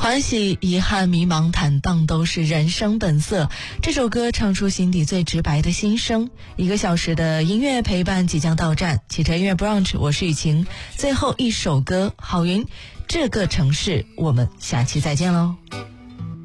欢喜、遗憾、迷茫、坦荡都是人生本色。这首歌唱出心底最直白的心声。1个小时的音乐陪伴即将到站，汽车音乐 brunch， 我是雨晴。最后一首歌，郝云，这个城市，我们下期再见喽。